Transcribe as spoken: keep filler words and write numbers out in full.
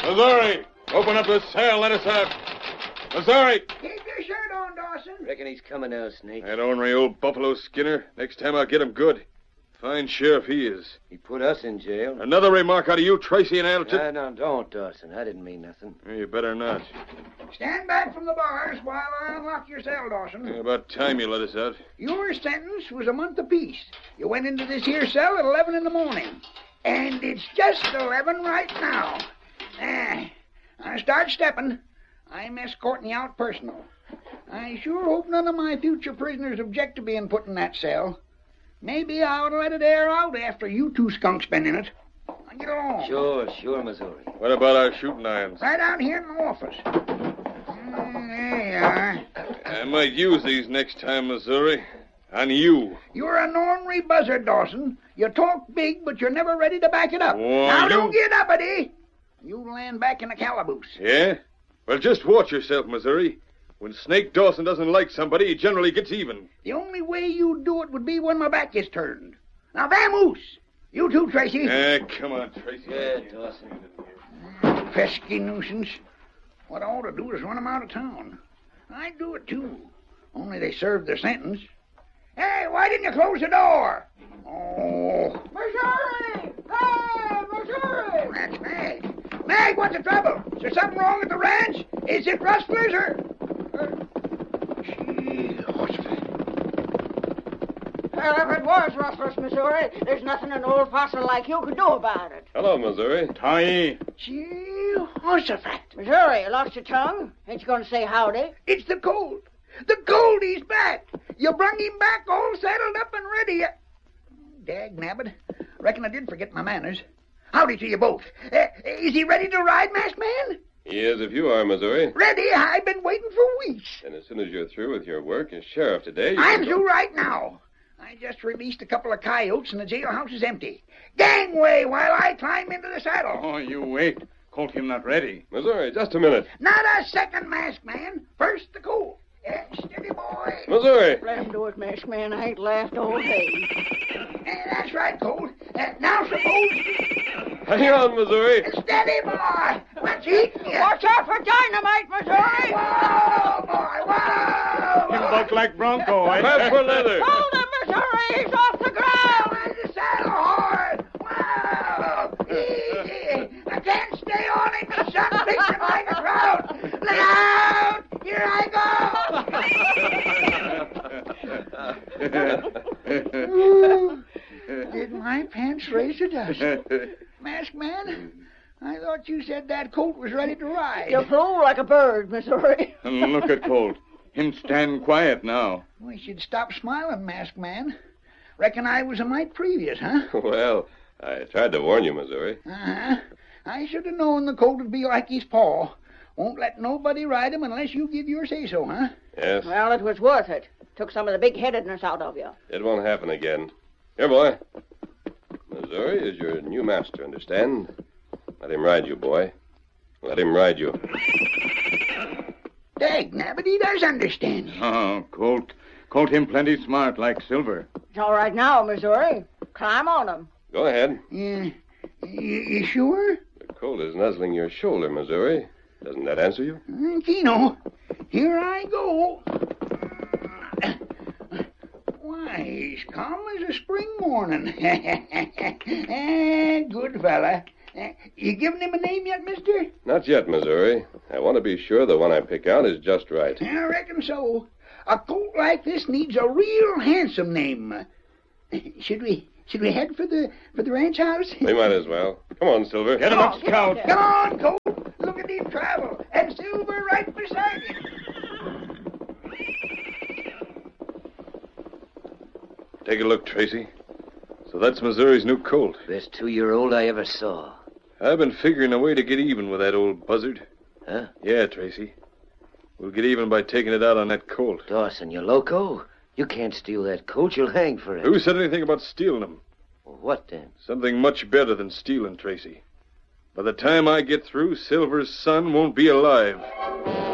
Missouri, open up the cell. Let us out. Missouri. Keep your shirt on, Dawson. Reckon he's coming now, Snake. That ornery old Buffalo Skinner. Next time I'll get him good. Fine sheriff he is. He put us in jail. Another remark out of you, Tracy, and I'll... T- no, no, don't, Dawson. I didn't mean nothing. You better not. Stand back from the bars while I unlock your cell, Dawson. Yeah, about time you let us out. Your sentence was a month apiece. You went into this here cell at eleven in the morning. And it's just eleven right now. Ah, I start stepping. I'm escorting you out personal. I sure hope none of my future prisoners object to being put in that cell. Maybe I ought to let it air out after you two skunks been in it. Now get along. Sure, sure, Missouri. What about our shooting irons? Right out here in the office. Mm, there you are. I might use these next time, Missouri. On you. You're an ornery buzzard, Dawson. You talk big, but you're never ready to back it up. Whoa, now you... don't get uppity. You'll land back in the calaboose. Yeah? Well, just watch yourself, Missouri. When Snake Dawson doesn't like somebody, he generally gets even. The only way you'd do it would be when my back is turned. Now, vamoose! You too, Tracy. Eh, come on, Tracy. Yeah, Dawson. Pesky nuisance. What I ought to do is run them out of town. I'd do it, too. Only they served their sentence. Hey, why didn't you close the door? Oh. Missouri! Hey, Missouri! That's Mag. Mag, what's the trouble? Is there something wrong at the ranch? Is it rustlers or... Gee, Well, if it was rustlers, Missouri, there's nothing an old fossil like you could do about it. Hello, Missouri. Ty. Gee, Horsefat. Missouri, you lost your tongue? Ain't you going to say howdy? It's the cold. The cold, he's back. You brung him back all saddled up and ready. Dag nabbit. Reckon I did forget my manners. Howdy to you both. Uh, is he ready to ride, masked man? He is if you are, Missouri. Ready? I've been waiting for weeks. And as soon as you're through with your work as sheriff today... You I'm can go- through right now. I just released a couple of coyotes and the jailhouse is empty. Gangway while I climb into the saddle. Oh, you wait. Colt him not ready. Missouri, just a minute. Not a second, masked man. First the colt. Uh, steady, boy. Missouri. Let him do it, masked man. I ain't laughed all day. Uh, that's right, Colt. Uh, now suppose... Hang on, Missouri. Steady, boy. What's eating you? Watch out for dynamite, Missouri! Whoa, boy, whoa! Him buck like Bronco, eh? Grab for leather. Hold him, Missouri! He's off the ground! Where's the saddle hard? Whoa! Easy. I can't stay on it. The sun fixing like a drought. Look out! Here I go! Did my pants raise to dust? Masked man, I thought you said that colt was ready to ride. You flew like a bird, Missouri. Look at Colt. Him stand quiet now. We should stop smiling, masked man. Reckon I was a mite previous, huh? Well, I tried to warn you, Missouri. Uh-huh. I should have known the colt would be like his paw. Won't let nobody ride him unless you give your say-so, huh? Yes, Well, it was worth it. Took some of the big-headedness out of you. it won't happen again. Here, boy. Missouri is your new master, understand? Let him ride you, boy. Let him ride you. Dag nabbit, he does understand. Oh, Colt. Colt him plenty smart like Silver. It's all right now, Missouri. Climb on him. Go ahead. Yeah. You, you sure? The colt is nuzzling your shoulder, Missouri. Doesn't that answer you? Uh, Keno, here I go. Why, he's calm as a spring morning. Eh, good fella. Uh, you given him a name yet, mister? Not yet, Missouri. I want to be sure the one I pick out is just right. I reckon so. A colt like this needs a real handsome name. Uh, Should we should we head for the for the ranch house? We might as well. Come on, Silver. Get him up, Scout. Come on, Colt. Look at him travel. And Silver right beside him. Take a look, Tracy. So that's Missouri's new colt. Best two-year-old I ever saw. I've been figuring a way to get even with that old buzzard. Huh? Yeah, Tracy. We'll get even by taking it out on that colt. Dawson, you loco? You can't steal that colt. You'll hang for it. Who said anything about stealing them? Well, what then? Something much better than stealing, Tracy. By the time I get through, Silver's son won't be alive.